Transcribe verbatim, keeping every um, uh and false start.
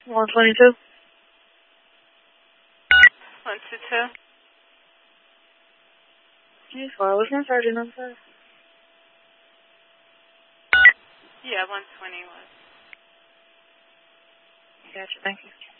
one twenty-two. one two two. Yes, well, what's my sergeant number? Yeah, one twenty was. Gotcha, thank you.